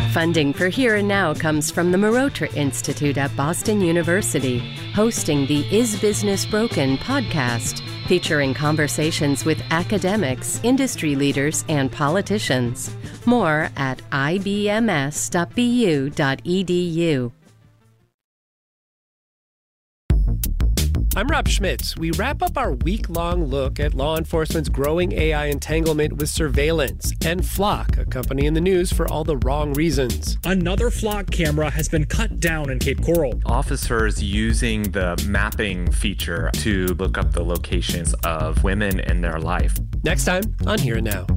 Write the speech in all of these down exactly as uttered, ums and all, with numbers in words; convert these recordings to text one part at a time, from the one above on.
Funding for Here and Now comes from the Marotra Institute at Boston University, hosting the Is Business Broken podcast, featuring conversations with academics, industry leaders, and politicians. More at I B M S dot B U dot E D U. I'm Rob Schmitz. We wrap up our week-long look at law enforcement's growing A I entanglement with surveillance and Flock, a company in the news for all the wrong reasons. Another Flock camera has been cut down in Cape Coral. Officers using the mapping feature to look up the locations of women in their life. Next time on Here and Now.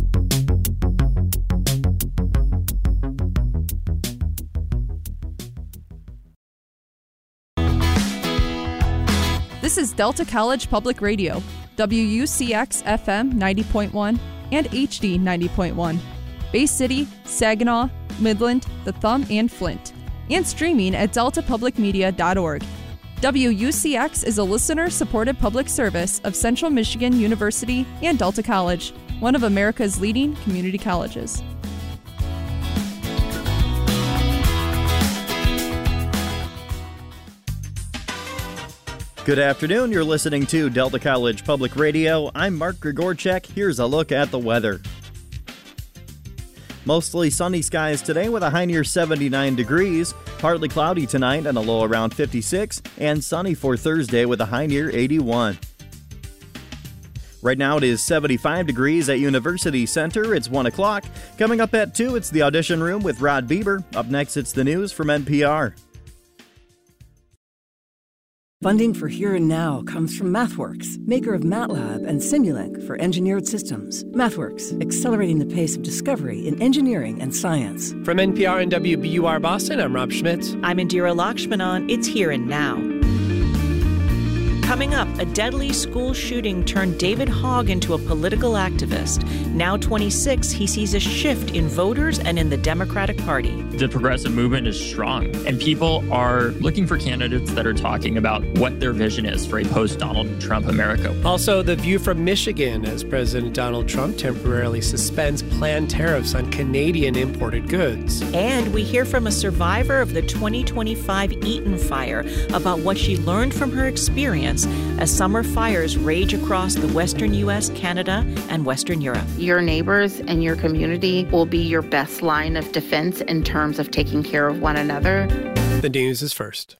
This is Delta College Public Radio, W U C X F M ninety point one and H D ninety point one. Bay City, Saginaw, Midland, The Thumb, and Flint. And streaming at delta public media dot org. W U C X is a listener-supported public service of Central Michigan University and Delta College, one of America's leading community colleges. Good afternoon. You're listening to Delta College Public Radio. I'm Mark Grigorchek. Here's a look at the weather. Mostly sunny skies today with a high near seventy-nine degrees. Partly cloudy tonight and a low around fifty-six. And sunny for Thursday with a high near eighty-one. Right now it is seventy-five degrees at University Center. It's one o'clock. Coming up at two, it's the Audition Room with Rod Bieber. Up next, it's the news from N P R. Funding for Here and Now comes from MathWorks, maker of MATLAB and Simulink for engineered systems. MathWorks, accelerating the pace of discovery in engineering and science. From N P R and W B U R Boston, I'm Rob Schmitz. I'm Indira Lakshmanan. It's Here and Now. Coming up, a deadly school shooting turned David Hogg into a political activist. Now twenty-six, he sees a shift in voters and in the Democratic Party. The progressive movement is strong, and people are looking for candidates that are talking about what their vision is for a post-Donald Trump America. Also, the view from Michigan as President Donald Trump temporarily suspends planned tariffs on Canadian imported goods. And we hear from a survivor of the twenty twenty-five Eaton fire about what she learned from her experience as summer fires rage across the western U S, Canada, and Western Europe. Your neighbors and your community will be your best line of defense in terms of taking care of one another. The news is first.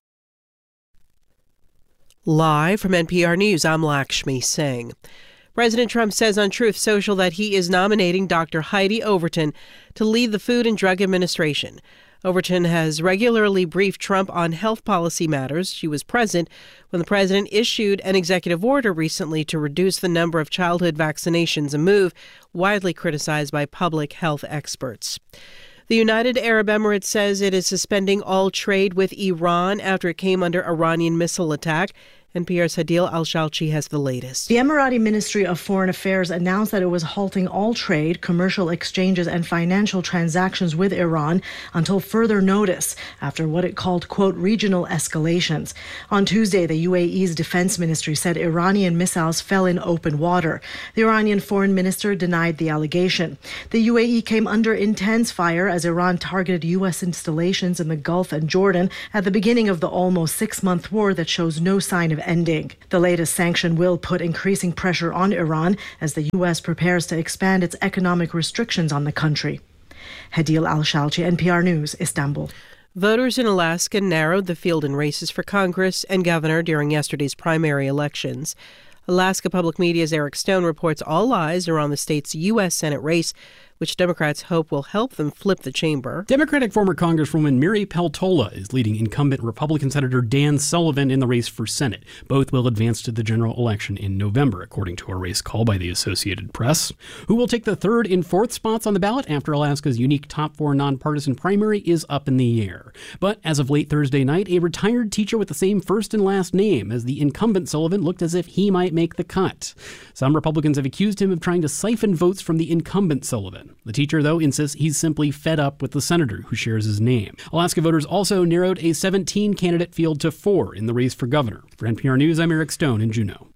Live from N P R News, I'm Lakshmi Singh. President Trump says on Truth Social that he is nominating Doctor Heidi Overton to lead the Food and Drug Administration. Overton has regularly briefed Trump on health policy matters. She was present when the president issued an executive order recently to reduce the number of childhood vaccinations, a move widely criticized by public health experts. The United Arab Emirates says it is suspending all trade with Iran after it came under Iranian missile attack. N P R's Hadil Al-Shalchi has the latest. The Emirati Ministry of Foreign Affairs announced that it was halting all trade, commercial exchanges, and financial transactions with Iran until further notice after what it called, quote, regional escalations. On Tuesday, the U A E's defense ministry said Iranian missiles fell in open water. The Iranian foreign minister denied the allegation. The U A E came under intense fire as Iran targeted U S installations in the Gulf and Jordan at the beginning of the almost six-month war that shows no sign of ending. The latest sanction will put increasing pressure on Iran as the U S prepares to expand its economic restrictions on the country. Hadil Al-Shalchi, N P R News, Istanbul. Voters in Alaska narrowed the field in races for Congress and governor during yesterday's primary elections. Alaska Public Media's Eric Stone reports all eyes are on the state's U S Senate race, which Democrats hope will help them flip the chamber. Democratic former Congresswoman Mary Peltola is leading incumbent Republican Senator Dan Sullivan in the race for Senate. Both will advance to the general election in November, according to a race call by the Associated Press. Who will take the third and fourth spots on the ballot after Alaska's unique top four nonpartisan primary is up in the air. But as of late Thursday night, a retired teacher with the same first and last name as the incumbent Sullivan looked as if he might make the cut. Some Republicans have accused him of trying to siphon votes from the incumbent Sullivan. The teacher, though, insists he's simply fed up with the senator who shares his name. Alaska voters also narrowed a seventeen-candidate field to four in the race for governor. For N P R News, I'm Eric Stone in Juneau.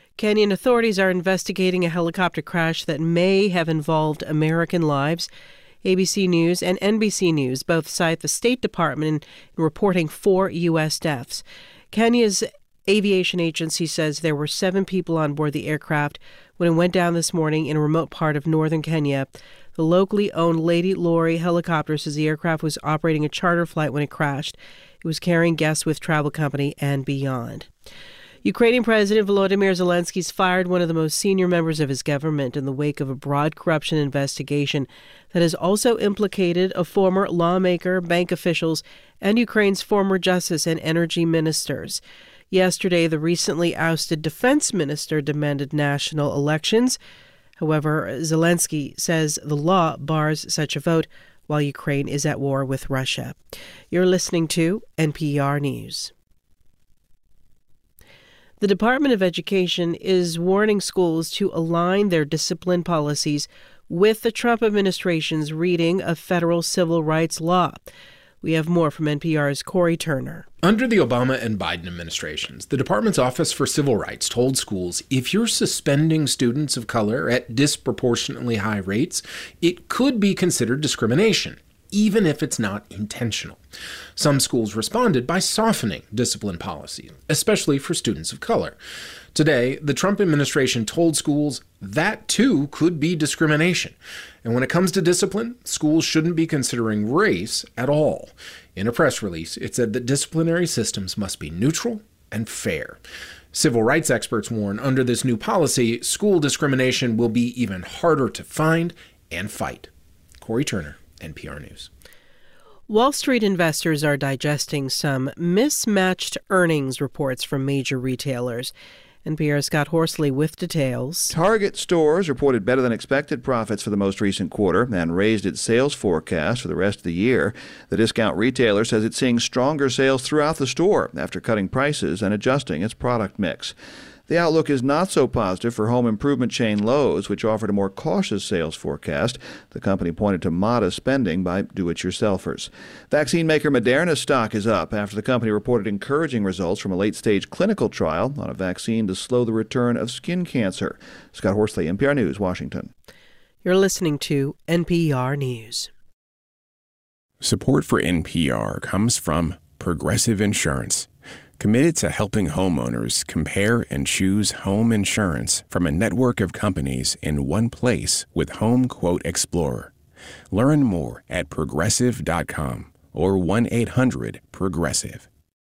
Kenyan authorities are investigating a helicopter crash that may have involved American lives. A B C News and N B C News both cite the State Department in reporting four U S deaths. Kenya's aviation agency says there were seven people on board the aircraft when it went down this morning in a remote part of northern Kenya. The locally owned Lady Lori helicopter says the aircraft was operating a charter flight when it crashed. It was carrying guests with travel company and beyond. Ukrainian President Volodymyr Zelensky's fired one of the most senior members of his government in the wake of a broad corruption investigation that has also implicated a former lawmaker, bank officials, and Ukraine's former justice and energy ministers. Yesterday, the recently ousted defense minister demanded national elections. However, Zelensky says the law bars such a vote while Ukraine is at war with Russia. You're listening to N P R News. The Department of Education is warning schools to align their discipline policies with the Trump administration's reading of federal civil rights law. We have more from N P R's Corey Turner. Under the Obama and Biden administrations, the Department's Office for Civil Rights told schools if you're suspending students of color at disproportionately high rates, it could be considered discrimination, even if it's not intentional. Some schools responded by softening discipline policy, especially for students of color. Today, the Trump administration told schools that too could be discrimination. And when it comes to discipline, schools shouldn't be considering race at all. In a press release, it said that disciplinary systems must be neutral and fair. Civil rights experts warn under this new policy, school discrimination will be even harder to find and fight. Corey Turner, N P R News. Wall Street investors are digesting some mismatched earnings reports from major retailers. N P R's Scott Horsley with details. Target stores reported better than expected profits for the most recent quarter and raised its sales forecast for the rest of the year. The discount retailer says it's seeing stronger sales throughout the store after cutting prices and adjusting its product mix. The outlook is not so positive for home improvement chain Lowe's, which offered a more cautious sales forecast. The company pointed to modest spending by do-it-yourselfers. Vaccine maker Moderna's stock is up after the company reported encouraging results from a late-stage clinical trial on a vaccine to slow the return of skin cancer. Scott Horsley, N P R News, Washington. You're listening to N P R News. Support for N P R comes from Progressive Insurance, committed to helping homeowners compare and choose home insurance from a network of companies in one place with Home Quote Explorer. Learn more at progressive dot com or one eight hundred progressive.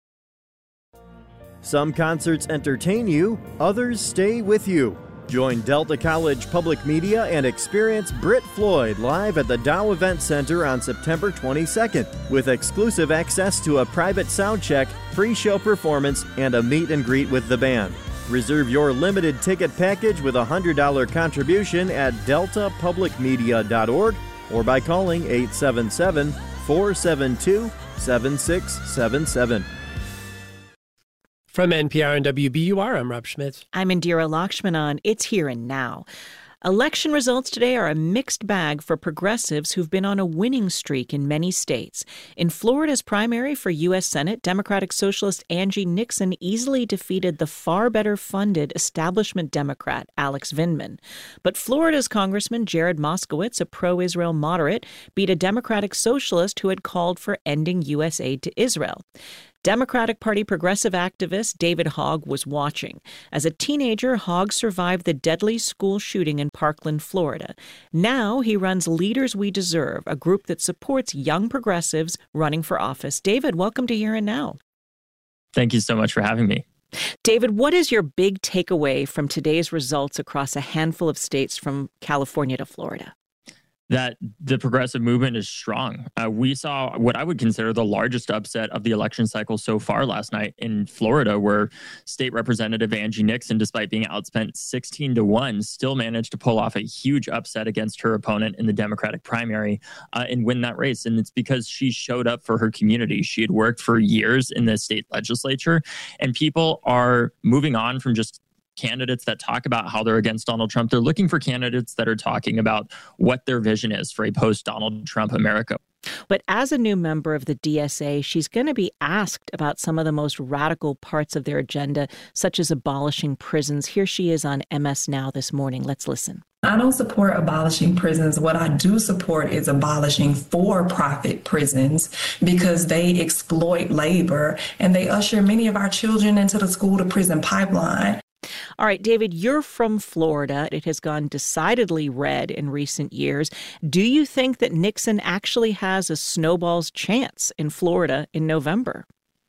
Some concerts entertain you, others stay with you. Join Delta College Public Media and experience Brit Floyd live at the Dow Event Center on September twenty-second with exclusive access to a private sound check, free show performance, and a meet and greet with the band. Reserve your limited ticket package with a one hundred dollars contribution at delta public media dot org or by calling eight seven seven, four seven two, seven six seven seven. From N P R and W B U R, I'm Rob Schmitz. I'm Indira Lakshmanan. It's Here and Now. Election results today are a mixed bag for progressives who've been on a winning streak in many states. In Florida's primary for U S Senate, Democratic Socialist Angie Nixon easily defeated the far better funded establishment Democrat Alex Vindman. But Florida's Congressman Jared Moskowitz, a pro-Israel moderate, beat a Democratic Socialist who had called for ending U S aid to Israel. Democratic Party progressive activist David Hogg was watching. As a teenager, Hogg survived the deadly school shooting in Parkland, Florida. Now he runs Leaders We Deserve, a group that supports young progressives running for office. David, welcome to Here and Now. Thank you so much for having me. David, what is your big takeaway from today's results across a handful of states from California to Florida? That the progressive movement is strong. Uh, we saw what I would consider the largest upset of the election cycle so far last night in Florida, where State Representative Angie Nixon, despite being outspent sixteen to one, still managed to pull off a huge upset against her opponent in the Democratic primary uh, and win that race. And it's because she showed up for her community. She had worked for years in the state legislature, and people are moving on from just candidates that talk about how they're against Donald Trump. They're looking for candidates that are talking about what their vision is for a post-Donald Trump America. But as a new member of the D S A, she's going to be asked about some of the most radical parts of their agenda, such as abolishing prisons. Here she is on M S Now this morning. Let's listen. I don't support abolishing prisons. What I do support is abolishing for-profit prisons because they exploit labor and they usher many of our children into the school-to-prison pipeline. All right, David, you're from Florida. It has gone decidedly red in recent years. Do you think that Nixon actually has a snowball's chance in Florida in November?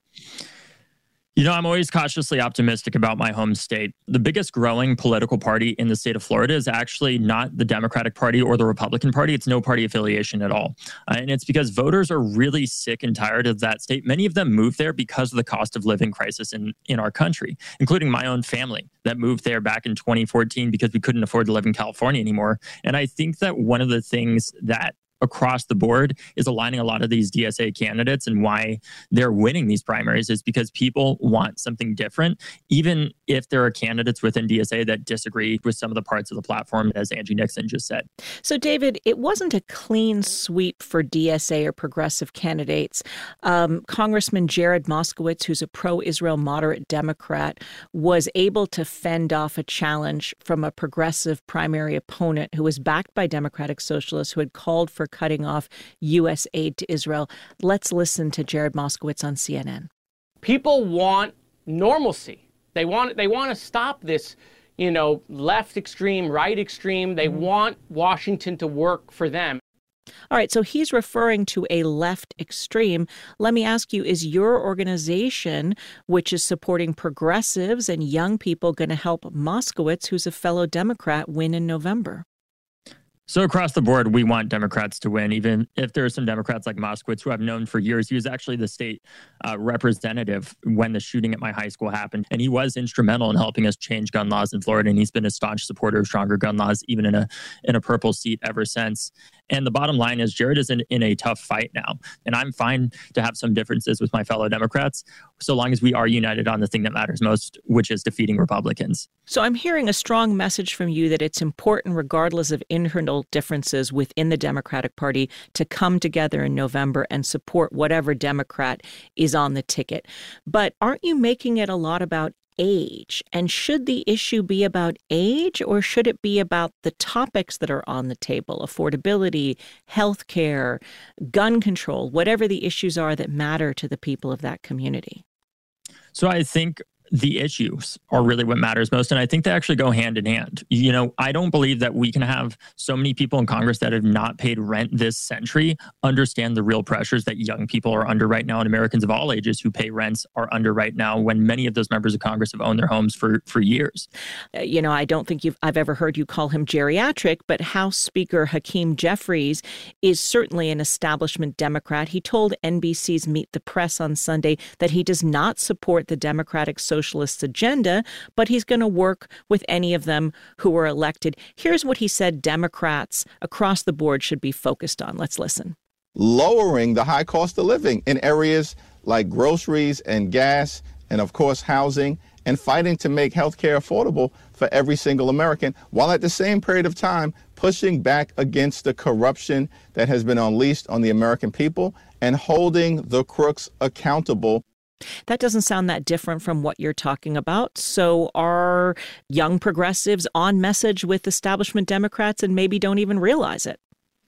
You know, I'm always cautiously optimistic about my home state. The biggest growing political party in the state of Florida is actually not the Democratic Party or the Republican Party. It's no party affiliation at all. Uh, and it's because voters are really sick and tired of that state. Many of them moved there because of the cost of living crisis in, in our country, including my own family that moved there back in twenty fourteen because we couldn't afford to live in California anymore. And I think that one of the things that across the board is aligning a lot of these D S A candidates and why they're winning these primaries is because people want something different, even if there are candidates within D S A that disagree with some of the parts of the platform, as Angie Nixon just said. So, David, it wasn't a clean sweep for D S A or progressive candidates. Um, Congressman Jared Moskowitz, who's a pro-Israel moderate Democrat, was able to fend off a challenge from a progressive primary opponent who was backed by Democratic Socialists who had called for cutting off U S aid to Israel. Let's listen to Jared Moskowitz on C N N. People want normalcy. They want they want to stop this, you know, left extreme, right extreme. They want Washington to work for them. All right, so he's referring to a left extreme. Let me ask you, is your organization, which is supporting progressives and young people, going to help Moskowitz, who's a fellow Democrat, win in November? So across the board, we want Democrats to win, even if there are some Democrats like Moskowitz, who I've known for years. He was actually the state uh, representative when the shooting at my high school happened. And he was instrumental in helping us change gun laws in Florida. And he's been a staunch supporter of stronger gun laws, even in a in a purple seat ever since. And the bottom line is Jared is in, in a tough fight now. And I'm fine to have some differences with my fellow Democrats, so long as we are united on the thing that matters most, which is defeating Republicans. So I'm hearing a strong message from you that it's important, regardless of internal differences within the Democratic Party, to come together in November and support whatever Democrat is on the ticket. But aren't you making it a lot about age? And should the issue be about age, or should it be about the topics that are on the table? Affordability, health care, gun control, whatever the issues are that matter to the people of that community. So I think the issues are really what matters most. And I think they actually go hand in hand. You know, I don't believe that we can have so many people in Congress that have not paid rent this century understand the real pressures that young people are under right now, and Americans of all ages who pay rents are under right now, when many of those members of Congress have owned their homes for, for years. Uh, you know, I don't think you've, I've ever heard you call him geriatric, but House Speaker Hakeem Jeffries is certainly an establishment Democrat. He told N B C's Meet the Press on Sunday that he does not support the Democratic Socialists' agenda, but he's going to work with any of them who are elected. Here's what he said Democrats across the board should be focused on. Let's listen. Lowering the high cost of living in areas like groceries and gas and, of course, housing, and fighting to make health care affordable for every single American, while at the same period of time pushing back against the corruption that has been unleashed on the American people and holding the crooks accountable. That doesn't sound that different from what you're talking about. So are young progressives on message with establishment Democrats and maybe don't even realize it?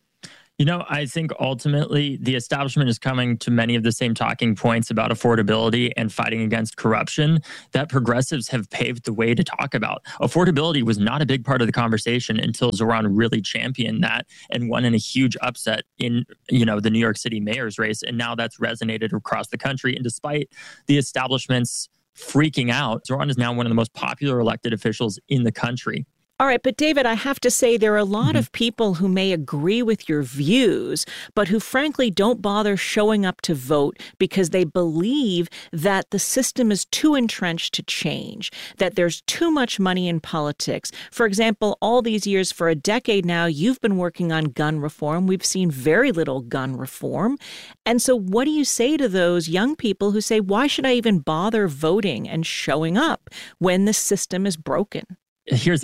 You know, I think ultimately the establishment is coming to many of the same talking points about affordability and fighting against corruption that progressives have paved the way to talk about. Affordability was not a big part of the conversation until Zoran really championed that and won in a huge upset in, you know, the New York City mayor's race. And now that's resonated across the country. And despite the establishment's freaking out, Zoran is now one of the most popular elected officials in the country. All right, but David, I have to say there are a lot mm-hmm. of people who may agree with your views, but who frankly don't bother showing up to vote because they believe that the system is too entrenched to change, that there's too much money in politics. For example, all these years, for a decade now, you've been working on gun reform. We've seen very little gun reform. And so what do you say to those young people who say, why should I even bother voting and showing up when the system is broken? Here's the deal.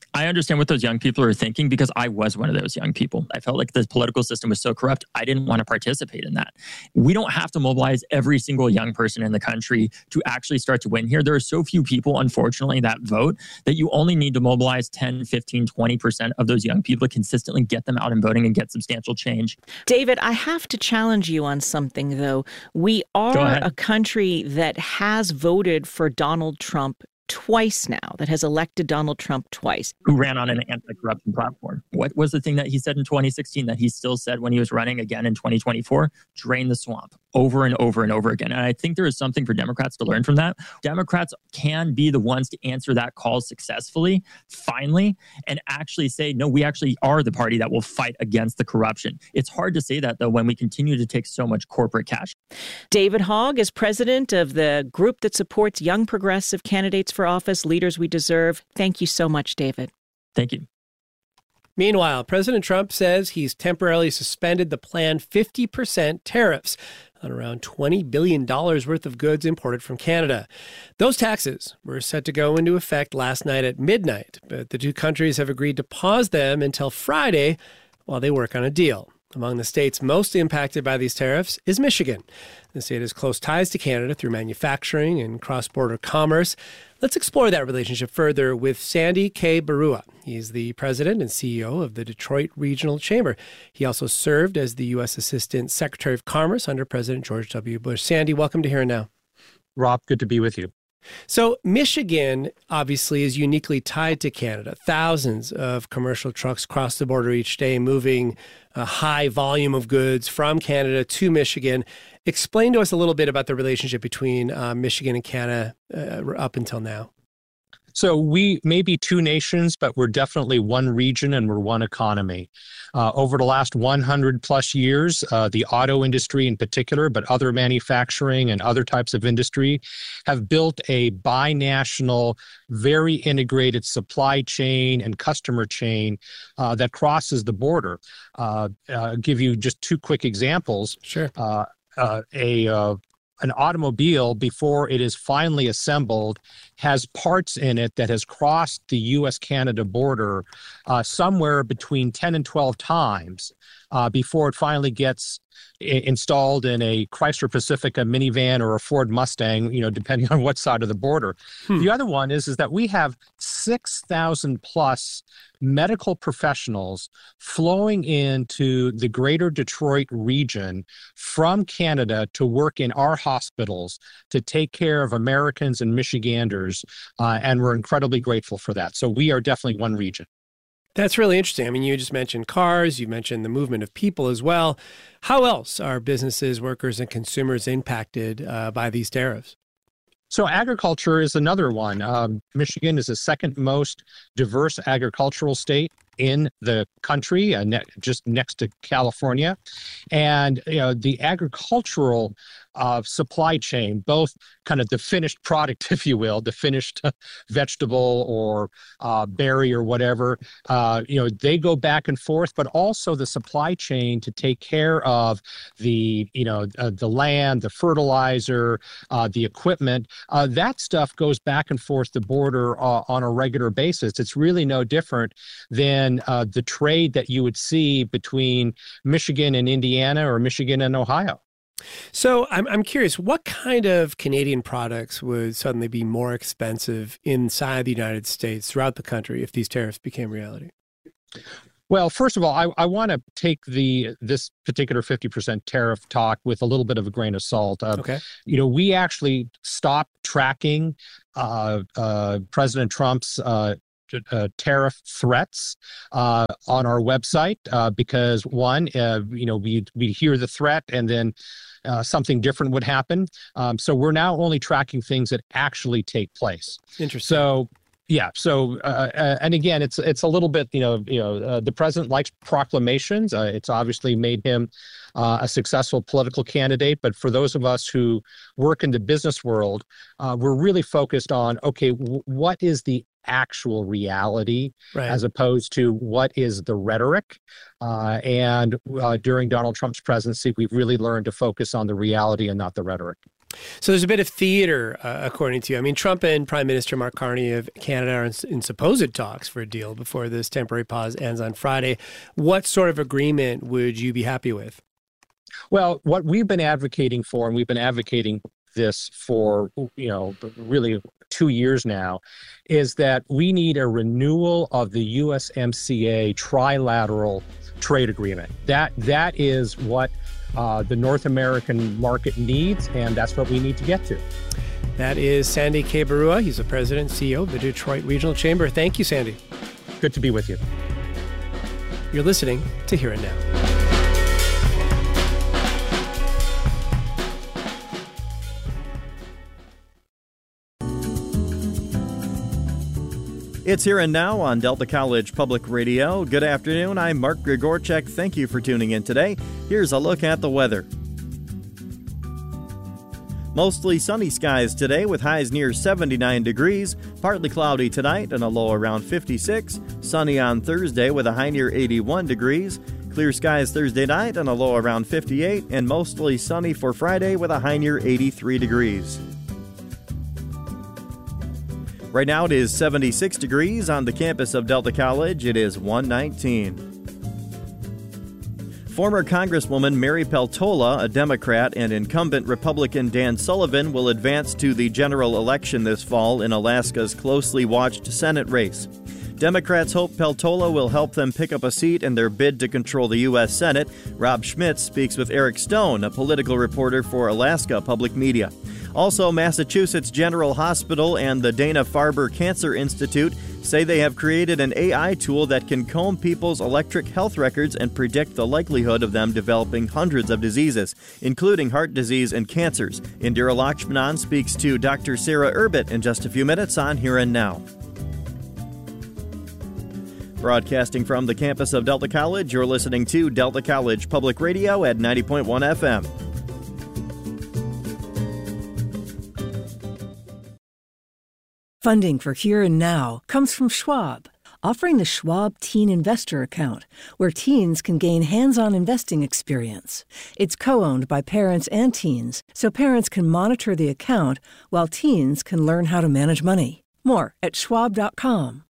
I understand what those young people are thinking because I was one of those young people. I felt like the political system was so corrupt, I didn't want to participate in that. We don't have to mobilize every single young person in the country to actually start to win here. There are so few people, unfortunately, that vote that you only need to mobilize ten, fifteen, twenty percent of those young people to consistently get them out and voting and get substantial change. David, I have to challenge you on something, though. We are a country that has voted for Donald Trump twice now, that has elected Donald Trump twice. Who ran on an anti-corruption platform. What was the thing that he said in twenty sixteen that he still said when he was running again in twenty twenty-four? Drain the swamp over and over and over again. And I think there is something for Democrats to learn from that. Democrats can be the ones to answer that call successfully, finally, and actually say, no, we actually are the party that will fight against the corruption. It's hard to say that, though, when we continue to take so much corporate cash. David Hogg is president of the group that supports young progressive candidates for office, Leaders We Deserve. Thank you so much, David. Thank you. Meanwhile, President Trump says he's temporarily suspended the planned fifty percent tariffs on around twenty billion dollars worth of goods imported from Canada. Those taxes were set to go into effect last night at midnight, but the two countries have agreed to pause them until Friday while they work on a deal. Among the states most impacted by these tariffs is Michigan. The state has close ties to Canada through manufacturing and cross-border commerce. Let's explore that relationship further with Sandy K. Barua. He's the president and C E O of the Detroit Regional Chamber. He also served as the U S Assistant Secretary of Commerce under President George W. Bush. Sandy, welcome to Here and Now. Rob, good to be with you. So Michigan obviously is uniquely tied to Canada. Thousands of commercial trucks cross the border each day, moving a high volume of goods from Canada to Michigan. Explain to us a little bit about the relationship between uh, Michigan and Canada uh, up until now. So we may be two nations, but we're definitely one region and we're one economy. Uh, over the last one hundred plus years, uh, the auto industry in particular, but other manufacturing and other types of industry have built a binational, very integrated supply chain and customer chain uh, that crosses the border. Uh, I'll give you just two quick examples. Sure. Uh, uh, a uh, An automobile, before it is finally assembled, has parts in it that has crossed the U S Canada border uh, somewhere between ten and twelve times uh, before it finally gets I- installed in a Chrysler Pacifica minivan or a Ford Mustang, you know, depending on what side of the border. Hmm. The other one is, is that we have six thousand plus medical professionals flowing into the greater Detroit region from Canada to work in our hospitals to take care of Americans and Michiganders, uh, and we're incredibly grateful for that. So we are definitely one region. That's really interesting. I mean, you just mentioned cars, you mentioned the movement of people as well. How else are businesses, workers, and consumers impacted uh, by these tariffs? So agriculture is another one. Um, Michigan is the second most diverse agricultural state in the country, uh, ne- just next to California. And you know, the agricultural uh, supply chain, both kind of the finished product, if you will, the finished vegetable or uh, berry or whatever, uh, you know, they go back and forth, but also the supply chain to take care of the, you know, uh, the land, the fertilizer, uh, the equipment, uh, that stuff goes back and forth the border uh, on a regular basis. It's really no different than uh, the trade that you would see between Michigan and Indiana or Michigan and Ohio. So I'm I'm curious, what kind of Canadian products would suddenly be more expensive inside the United States throughout the country if these tariffs became reality? Well, first of all, I, I want to take the this particular fifty percent tariff talk with a little bit of a grain of salt. Uh, okay. You know, we actually stopped tracking uh, uh, President Trump's uh, Uh, tariff threats uh, on our website uh, because one, uh, you know, we we hear the threat and then uh, something different would happen. Um, so we're now only tracking things that actually take place. Interesting. So. Yeah. So, uh, uh, and again, it's it's a little bit, you know, you know, uh, the president likes proclamations. Uh, it's obviously made him uh, a successful political candidate. But for those of us who work in the business world, uh, we're really focused on, okay, w- what is the actual reality right. as opposed to what is the rhetoric. Uh, and uh, during Donald Trump's presidency, we've really learned to focus on the reality and not the rhetoric. So there's a bit of theater, uh, according to you. I mean, Trump and Prime Minister Mark Carney of Canada are in, in supposed talks for a deal before this temporary pause ends on Friday. What sort of agreement would you be happy with? Well, what we've been advocating for, and we've been advocating this for, you know, really two years now, is that we need a renewal of the U S M C A trilateral trade agreement. That that is what uh, the North American market needs, and that's what we need to get to. That is Sandy Kebarua. He's the president and C E O of the Detroit Regional Chamber. Thank you, Sandy. Good to be with you. You're listening to Here and Now. It's Here and Now on Delta College Public Radio. Good afternoon. I'm Mark Grigorchek. Thank you for tuning in today. Here's a look at the weather. Mostly sunny skies today with highs near seventy-nine degrees. Partly cloudy tonight and a low around fifty-six. Sunny on Thursday with a high near eighty-one degrees. Clear skies Thursday night and a low around fifty-eight. And mostly sunny for Friday with a high near eighty-three degrees. Right now it is seventy-six degrees on the campus of Delta College. It is one nineteen. Former Congresswoman Mary Peltola, a Democrat, and incumbent Republican Dan Sullivan will advance to the general election this fall in Alaska's closely watched Senate race. Democrats hope Peltola will help them pick up a seat in their bid to control the U S Senate. Rob Schmitz speaks with Eric Stone, a political reporter for Alaska Public Media. Also, Massachusetts General Hospital and the Dana-Farber Cancer Institute say they have created an A I tool that can comb people's electric health records and predict the likelihood of them developing hundreds of diseases, including heart disease and cancers. Indira Lakshmanan speaks to Doctor Sarah Urbit in just a few minutes on Here and Now. Broadcasting from the campus of Delta College, you're listening to Delta College Public Radio at ninety point one F M. Funding for Here and Now comes from Schwab, offering the Schwab Teen Investor Account, where teens can gain hands-on investing experience. It's co-owned by parents and teens, so parents can monitor the account while teens can learn how to manage money. More at schwab dot com.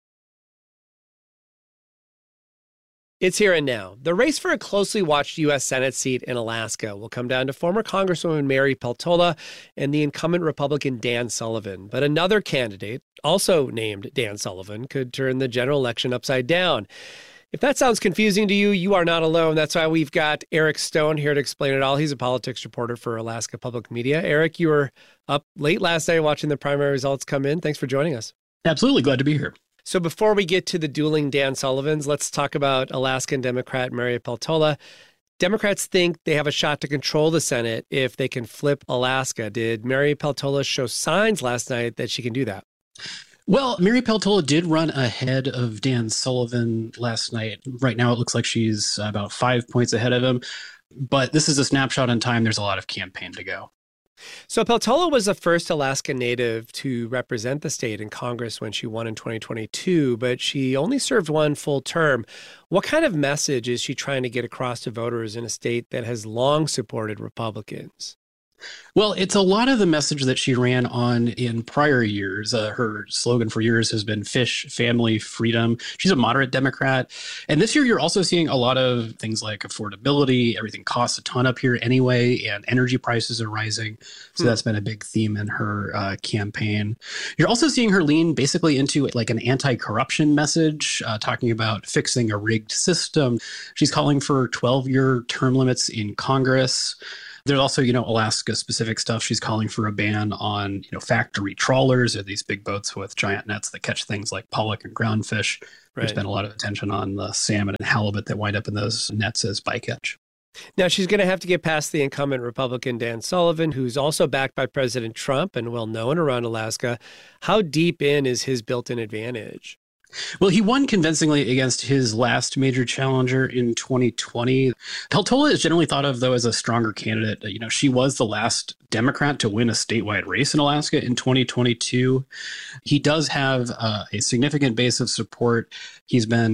It's Here and Now. The race for a closely watched U S Senate seat in Alaska will come down to former Congresswoman Mary Peltola and the incumbent Republican Dan Sullivan. But another candidate, also named Dan Sullivan, could turn the general election upside down. If that sounds confusing to you, you are not alone. That's why we've got Eric Stone here to explain it all. He's a politics reporter for Alaska Public Media. Eric, you were up late last night watching the primary results come in. Thanks for joining us. Absolutely. Glad to be here. So before we get to the dueling Dan Sullivans, let's talk about Alaskan Democrat Mary Peltola. Democrats think they have a shot to control the Senate if they can flip Alaska. Did Mary Peltola show signs last night that she can do that? Well, Mary Peltola did run ahead of Dan Sullivan last night. Right now, it looks like she's about five points ahead of him. But this is a snapshot in time. There's a lot of campaign to go. So Peltola was the first Alaska native to represent the state in Congress when she won in twenty twenty-two, but she only served one full term. What kind of message is she trying to get across to voters in a state that has long supported Republicans? Well, it's a lot of the message that she ran on in prior years. Uh, her slogan for years has been fish, family, freedom. She's a moderate Democrat. And this year, you're also seeing a lot of things like affordability. Everything costs a ton up here anyway, and energy prices are rising. So hmm. that's been a big theme in her uh, campaign. You're also seeing her lean basically into like an anti-corruption message, uh, talking about fixing a rigged system. She's calling for twelve-year term limits in Congress. There's also, you know, Alaska-specific stuff. She's calling for a ban on, you know, factory trawlers, or these big boats with giant nets that catch things like pollock and groundfish. Right. There's been a lot of attention on the salmon and halibut that wind up in those nets as bycatch. Now, she's going to have to get past the incumbent Republican Dan Sullivan, who's also backed by President Trump and well known around Alaska. How deep in is his built-in advantage? Well, he won convincingly against his last major challenger in twenty twenty. Peltola is generally thought of, though, as a stronger candidate. You know, she was the last Democrat to win a statewide race in Alaska in twenty twenty-two. He does have uh, a significant base of support. He's been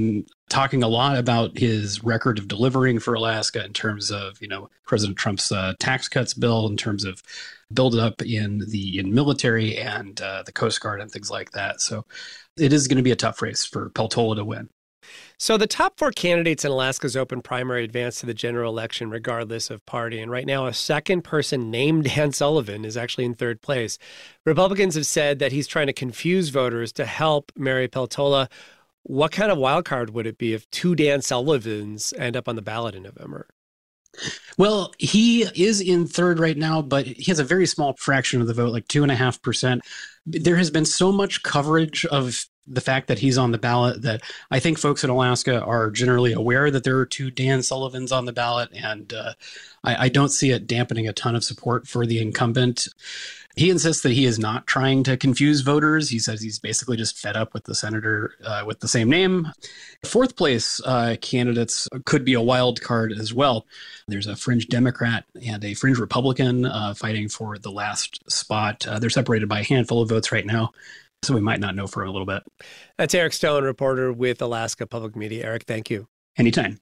talking a lot about his record of delivering for Alaska in terms of, you know, President Trump's uh, tax cuts bill, in terms of build up in the in military and uh, the Coast Guard and things like that. So it is going to be a tough race for Peltola to win. So the top four candidates in Alaska's open primary advance to the general election, regardless of party. And right now, a second person named Dan Sullivan is actually in third place. Republicans have said that he's trying to confuse voters to help Mary Peltola. What kind of wild card would it be if two Dan Sullivans end up on the ballot in November? Well, he is in third right now, but he has a very small fraction of the vote, like two and a half percent. There has been so much coverage of the fact that he's on the ballot that I think folks in Alaska are generally aware that there are two Dan Sullivans on the ballot, and uh, I, I don't see it dampening a ton of support for the incumbent. He insists that he is not trying to confuse voters. He says he's basically just fed up with the senator uh, with the same name. Fourth place uh, candidates could be a wild card as well. There's a fringe Democrat and a fringe Republican uh, fighting for the last spot. Uh, they're separated by a handful of votes right now, so we might not know for a little bit. That's Eric Stone, reporter with Alaska Public Media. Eric, thank you. Anytime.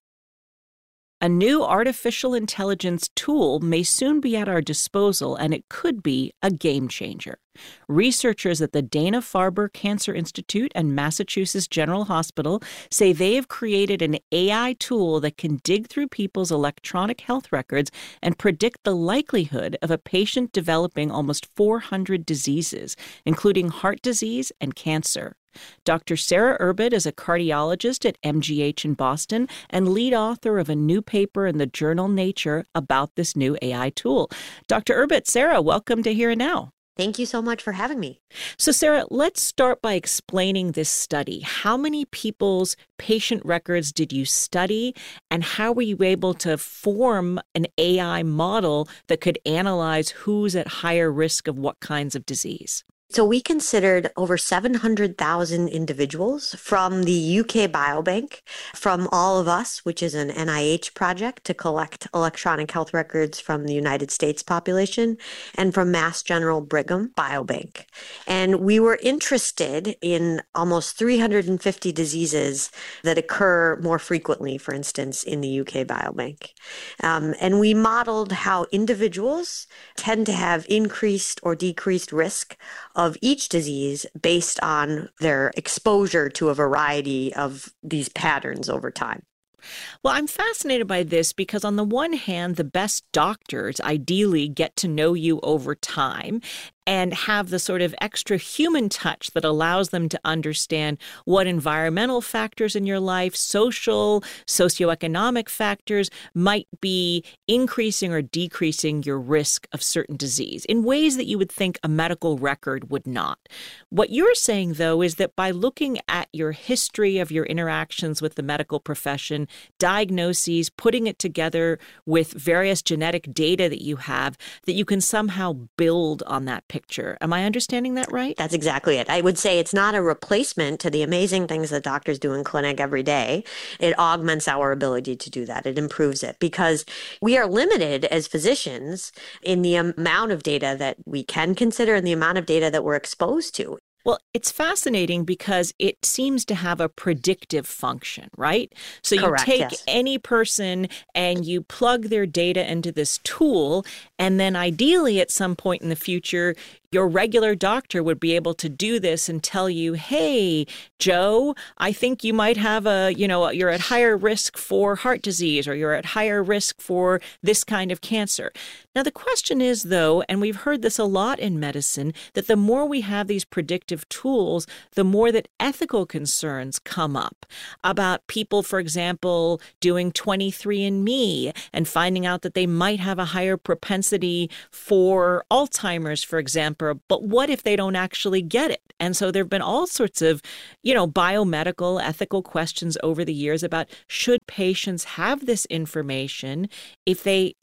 A new artificial intelligence tool may soon be at our disposal, and it could be a game changer. Researchers at the Dana-Farber Cancer Institute and Massachusetts General Hospital say they have created an A I tool that can dig through people's electronic health records and predict the likelihood of a patient developing almost four hundred diseases, including heart disease and cancer. Doctor Sarah Urbett is a cardiologist at M G H in Boston and lead author of a new paper in the journal Nature about this new A I tool. Doctor Urbett, Sarah, welcome to Here and Now. Thank you so much for having me. So, Sarah, let's start by explaining this study. How many people's patient records did you study, and how were you able to form an A I model that could analyze who's at higher risk of what kinds of disease? So we considered over seven hundred thousand individuals from the U K Biobank, from All of Us, which is an N I H project to collect electronic health records from the United States population, and from Mass General Brigham Biobank. And we were interested in almost three hundred fifty diseases that occur more frequently, for instance, in the U K Biobank. Um, and we modeled how individuals tend to have increased or decreased risk of each disease based on their exposure to a variety of these patterns over time. Well, I'm fascinated by this because on the one hand, the best doctors ideally get to know you over time and have the sort of extra human touch that allows them to understand what environmental factors in your life, social, socioeconomic factors might be increasing or decreasing your risk of certain disease in ways that you would think a medical record would not. What you're saying, though, is that by looking at your history of your interactions with the medical profession, diagnoses, putting it together with various genetic data that you have, that you can somehow build on that picture. Am I understanding that right? That's exactly it. I would say it's not a replacement to the amazing things that doctors do in clinic every day. It augments our ability to do that. It improves it because we are limited as physicians in the amount of data that we can consider and the amount of data that we're exposed to. Well, it's fascinating because it seems to have a predictive function, right? So you Correct, take yes. any person and you plug their data into this tool, and then ideally at some point in the future, your regular doctor would be able to do this and tell you, hey, Joe, I think you might have a, you know, you're at higher risk for heart disease, or you're at higher risk for this kind of cancer. Now, the question is, though, and we've heard this a lot in medicine, that the more we have these predictive tools, the more that ethical concerns come up about people, for example, doing twenty-three and me and finding out that they might have a higher propensity for Alzheimer's, for example. But what if they don't actually get it? And so there have been all sorts of, you know, biomedical, ethical questions over the years about should patients have this information if they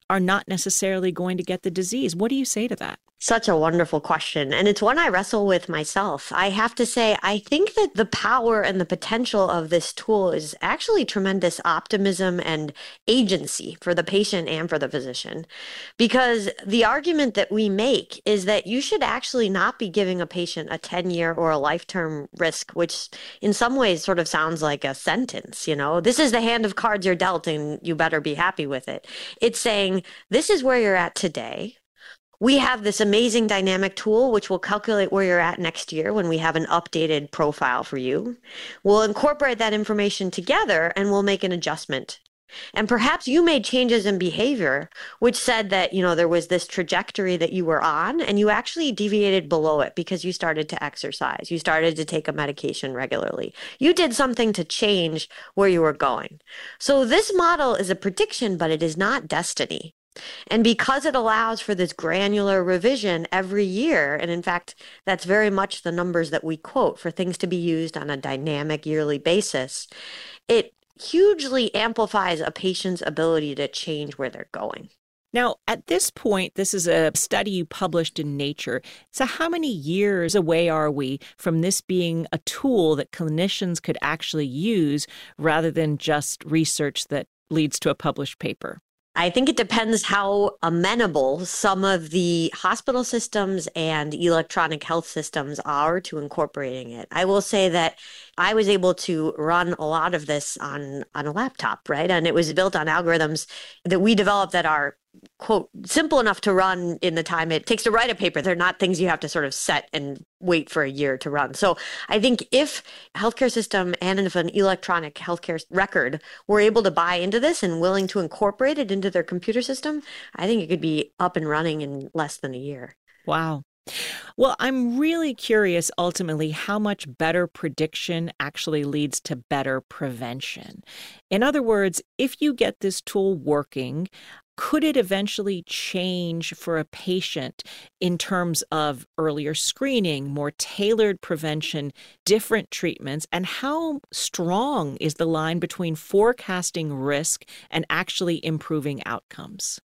are not necessarily going to get the disease. What do you say to that? Such a wonderful question. And it's one I wrestle with myself. I have to say, I think that the power and the potential of this tool is actually tremendous optimism and agency for the patient and for the physician. Because the argument that we make is that you should actually not be giving a patient a ten-year or a lifetime risk, which in some ways sort of sounds like a sentence, you know? This is the hand of cards you're dealt and you better be happy with it. It's saying, this is where you're at today. We have this amazing dynamic tool, which will calculate where you're at next year when we have an updated profile for you. We'll incorporate that information together and we'll make an adjustment. And perhaps you made changes in behavior, which said that, you know, there was this trajectory that you were on and you actually deviated below it because you started to exercise. You started to take a medication regularly. You did something to change where you were going. So this model is a prediction, but it is not destiny. And because it allows for this granular revision every year, and in fact, that's very much the numbers that we quote for things to be used on a dynamic yearly basis, it hugely amplifies a patient's ability to change where they're going. Now, at this point, this is a study you published in Nature. So how many years away are we from this being a tool that clinicians could actually use rather than just research that leads to a published paper? I think it depends how amenable some of the hospital systems and electronic health systems are to incorporating it. I will say that I was able to run a lot of this on, on a laptop, right? And it was built on algorithms that we developed that are, quote, simple enough to run in the time it takes to write a paper. They're not things you have to sort of set and wait for a year to run. So I think if healthcare system and if an electronic healthcare record were able to buy into this and willing to incorporate it into their computer system, I think it could be up and running in less than a year. Wow. Well, I'm really curious ultimately how much better prediction actually leads to better prevention. In other words, if you get this tool working, could it eventually change for a patient in terms of earlier screening, more tailored prevention, different treatments, and how strong is the line between forecasting risk and actually improving outcomes?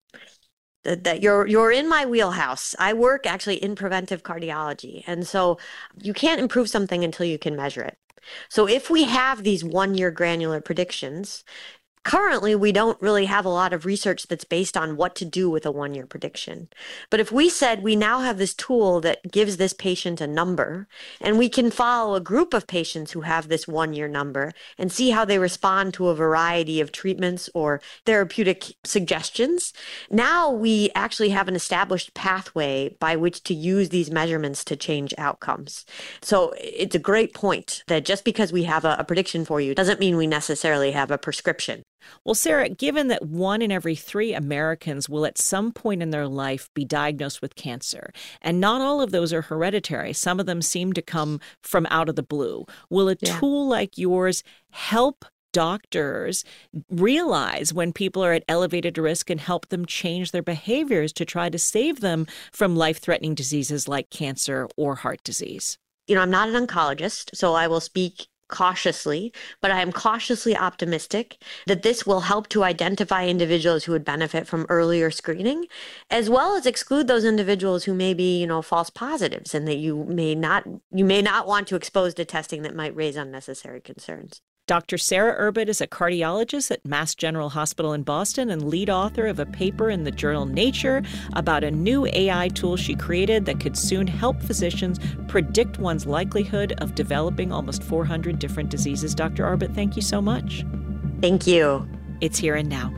That you're you're in my wheelhouse. I work actually in preventive cardiology. And so you can't improve something until you can measure it. So if we have these one-year granular predictions, currently, we don't really have a lot of research that's based on what to do with a one-year prediction. But if we said we now have this tool that gives this patient a number, and we can follow a group of patients who have this one-year number and see how they respond to a variety of treatments or therapeutic suggestions, now we actually have an established pathway by which to use these measurements to change outcomes. So it's a great point that just because we have a, a prediction for you doesn't mean we necessarily have a prescription. Well, Sarah, given that one in every three Americans will at some point in their life be diagnosed with cancer, and not all of those are hereditary, some of them seem to come from out of the blue, will a yeah. tool like yours help doctors realize when people are at elevated risk and help them change their behaviors to try to save them from life-threatening diseases like cancer or heart disease? You know, I'm not an oncologist, so I will speak cautiously, but I am cautiously optimistic that this will help to identify individuals who would benefit from earlier screening, as well as exclude those individuals who may be, you know, false positives and that you may not you may not want to expose to testing that might raise unnecessary concerns. Doctor Sarah Urbett is a cardiologist at Mass General Hospital in Boston and lead author of a paper in the journal Nature about a new A I tool she created that could soon help physicians predict one's likelihood of developing almost four hundred different diseases. Doctor Urbett, thank you so much. Thank you. It's Here and Now.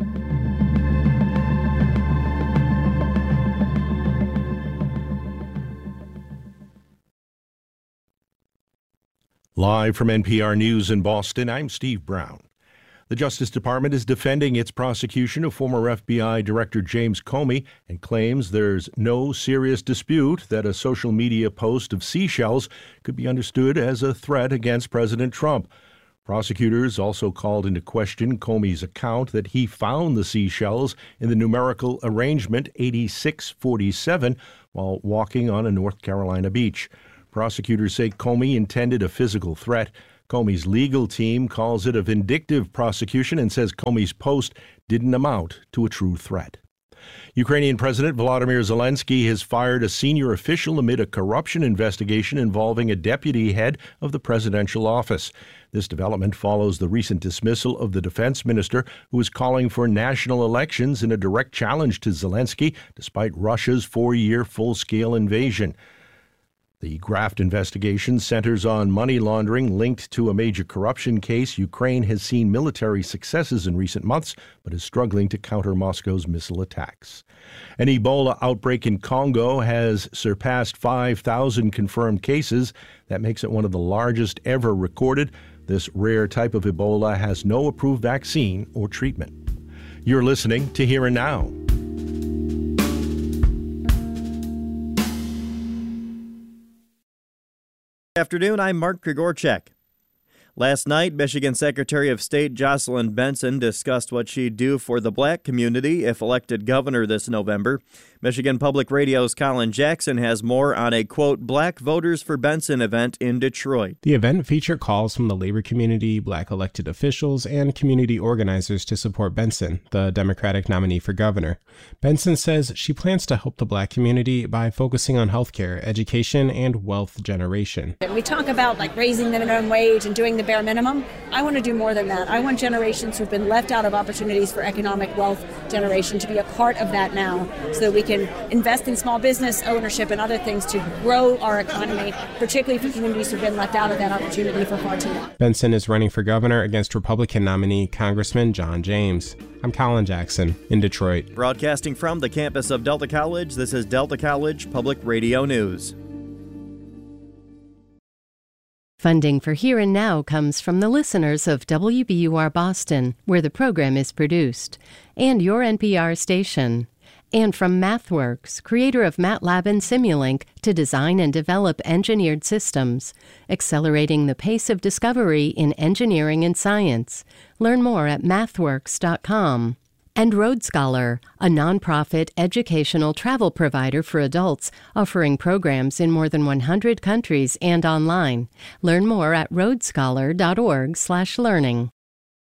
Live from N P R News in Boston, I'm Steve Brown. The Justice Department is defending its prosecution of former F B I Director James Comey and claims there's no serious dispute that a social media post of seashells could be understood as a threat against President Trump. Prosecutors also called into question Comey's account that he found the seashells in the numerical arrangement eighty-six forty-seven while walking on a North Carolina beach. Prosecutors say Comey intended a physical threat. Comey's legal team calls it a vindictive prosecution and says Comey's post didn't amount to a true threat. Ukrainian President Volodymyr Zelensky has fired a senior official amid a corruption investigation involving a deputy head of the presidential office. This development follows the recent dismissal of the defense minister, who was calling for national elections in a direct challenge to Zelensky, despite Russia's four-year full-scale invasion. The graft investigation centers on money laundering linked to a major corruption case. Ukraine has seen military successes in recent months, but is struggling to counter Moscow's missile attacks. An Ebola outbreak in Congo has surpassed five thousand confirmed cases. That makes it one of the largest ever recorded. This rare type of Ebola has no approved vaccine or treatment. You're listening to Here and Now. Afternoon, I'm Mark Grigorchek. Last night, Michigan Secretary of State Jocelyn Benson discussed what she'd do for the black community if elected governor this November. Michigan Public Radio's Colin Jackson has more on a, quote, Black Voters for Benson event in Detroit. The event featured calls from the labor community, black elected officials, and community organizers to support Benson, the Democratic nominee for governor. Benson says she plans to help the black community by focusing on healthcare, education, and wealth generation. We talk about like raising the minimum wage and doing the bare minimum. I want to do more than that. I want generations who've been left out of opportunities for economic wealth generation to be a part of that now, so that we can invest in small business ownership and other things to grow our economy, particularly for communities who've been left out of that opportunity for far too long. Benson is running for governor against Republican nominee Congressman John James. I'm Colin Jackson in Detroit. Broadcasting from the campus of Delta College, this is Delta College Public Radio News. Funding for Here and Now comes from the listeners of W B U R Boston, where the program is produced, and your N P R station. And from MathWorks, creator of MATLAB and Simulink, to design and develop engineered systems, accelerating the pace of discovery in engineering and science. Learn more at mathworks dot com. And Road Scholar, a nonprofit educational travel provider for adults, offering programs in more than one hundred countries and online. Learn more at road scholar dot org slash learning.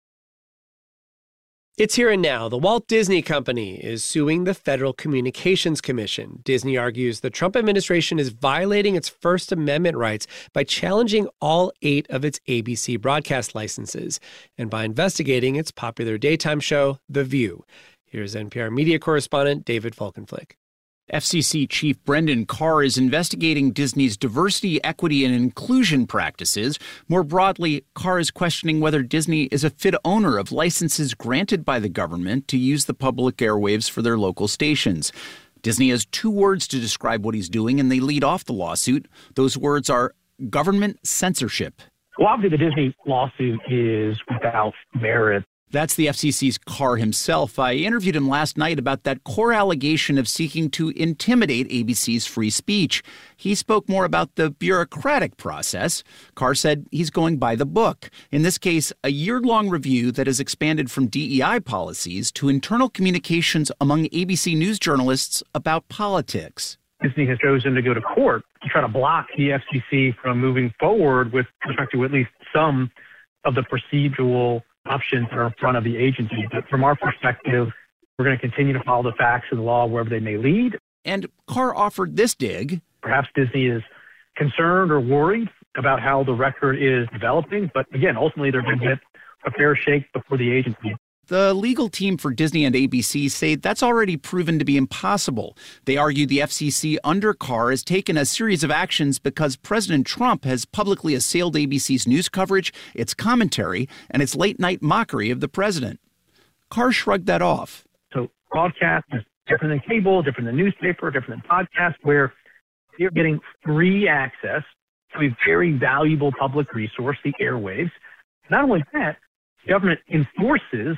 It's Here and Now. The Walt Disney Company is suing the Federal Communications Commission. Disney argues the Trump administration is violating its First Amendment rights by challenging all eight of its A B C broadcast licenses and by investigating its popular daytime show, The View. Here's N P R media correspondent David Falkenflik. F C C Chief Brendan Carr is investigating Disney's diversity, equity, and inclusion practices. More broadly, Carr is questioning whether Disney is a fit owner of licenses granted by the government to use the public airwaves for their local stations. Disney has two words to describe what he's doing, and they lead off the lawsuit. Those words are government censorship. Well, obviously, the Disney lawsuit is without merit. That's the F C C's Carr himself. I interviewed him last night about that core allegation of seeking to intimidate A B C's free speech. He spoke more about the bureaucratic process. Carr said he's going by the book. In this case, a year-long review that has expanded from D E I policies to internal communications among A B C News journalists about politics. Disney has chosen to go to court to try to block the F C C from moving forward with respect to at least some of the procedural options that are in front of the agency. But from our perspective, we're going to continue to follow the facts of the law wherever they may lead. And Carr offered this dig. Perhaps Disney is concerned or worried about how the record is developing. But again, ultimately, they're going to get a fair shake before the agency. The legal team for Disney and A B C say that's already proven to be impossible. They argue the F C C under Carr has taken a series of actions because President Trump has publicly assailed A B C's news coverage, its commentary, and its late-night mockery of the president. Carr shrugged that off. So broadcast is different than cable, different than newspaper, different than podcast, where you're getting free access to a very valuable public resource, the airwaves. Not only that, government enforces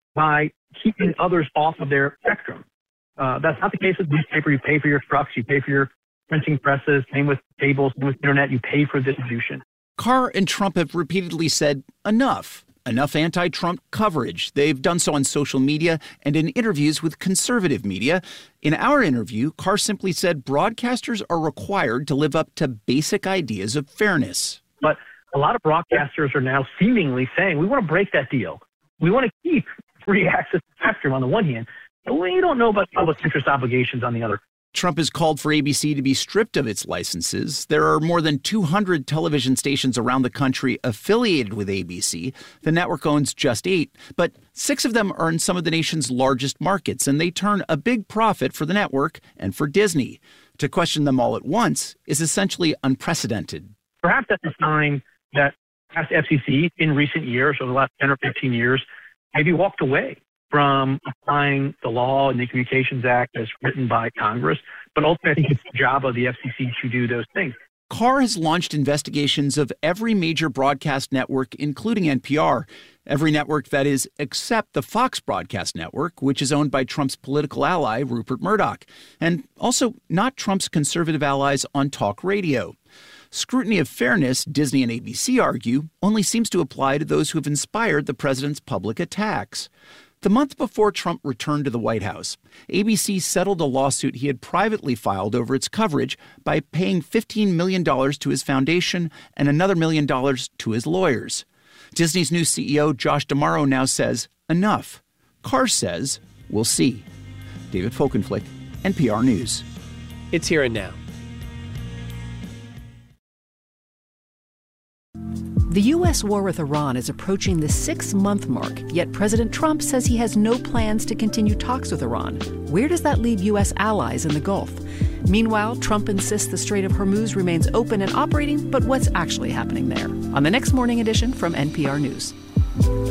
by keeping others off of their spectrum. Uh, that's not the case with newspaper. You pay for your trucks, you pay for your printing presses, same with cables, same with internet, you pay for distribution. Carr and Trump have repeatedly said enough. Enough anti-Trump coverage. They've done so on social media and in interviews with conservative media. In our interview, Carr simply said broadcasters are required to live up to basic ideas of fairness. But a lot of broadcasters are now seemingly saying, we want to break that deal. We want to keep free access to spectrum on the one hand, We don't know about public interest obligations on the other. Trump has called for A B C to be stripped of its licenses. There are more than two hundred television stations around the country affiliated with A B C. The network owns just eight, but six of them are in some of the nation's largest markets, and they turn a big profit for the network and for Disney. To question them all at once is essentially unprecedented. Perhaps that's a sign that the F C C in recent years, over the last ten or fifteen years, maybe walked away from applying the law and the Communications Act as written by Congress. But ultimately, I think it's the job of the F C C to do those things. Carr has launched investigations of every major broadcast network, including N P R. Every network, that is, except the Fox broadcast network, which is owned by Trump's political ally, Rupert Murdoch, and also not Trump's conservative allies on talk radio. Scrutiny of fairness, Disney and A B C argue, only seems to apply to those who have inspired the president's public attacks. The month before Trump returned to the White House, A B C settled a lawsuit he had privately filed over its coverage by paying fifteen million dollars to his foundation and another million dollars to his lawyers. Disney's new C E O, Josh D'Amaro, now says, enough. Carr says, we'll see. David Folkenflik, N P R News. It's Here and Now. The U S war with Iran is approaching the six-month mark, yet President Trump says he has no plans to continue talks with Iran. Where does that leave U S allies in the Gulf? Meanwhile, Trump insists the Strait of Hormuz remains open and operating, but what's actually happening there? On the next Morning Edition from N P R News.